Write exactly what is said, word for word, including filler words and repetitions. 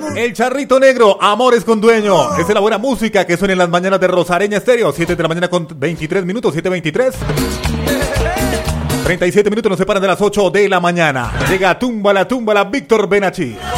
El Charrito Negro, Amores con Dueño. Esa es la buena música que suena en las mañanas de Rosareña Estéreo. siete de la mañana con veintitrés minutos, siete veintitrés. treinta y siete minutos nos separan de las ocho de la mañana. Llega Túmbala, Túmbala, Víctor Benachí.